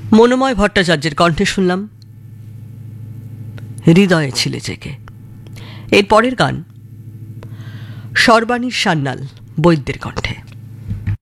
মনোময় ভট্টাচার্যের কণ্ঠে শুনলাম হৃদয়ে ছিলে জেগে। এর পরের গান সর্বাণীর সান্যাল বৈদ্যের কণ্ঠে।